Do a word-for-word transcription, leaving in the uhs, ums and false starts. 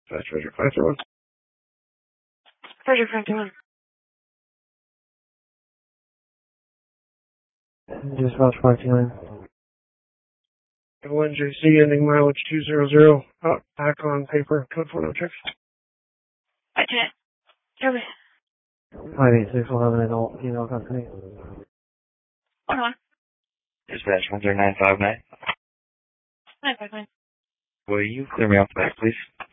That's Treasure five zero one. Treasure five zero one. Dispatch five two nine. L N J C ending mileage two zero zero. Up, back on paper. Code four no checks. I did. Service. five eight six eleven adult female company. Hold on. Dispatch one zero nine five nine. nine five nine. Will you clear me off the back, please?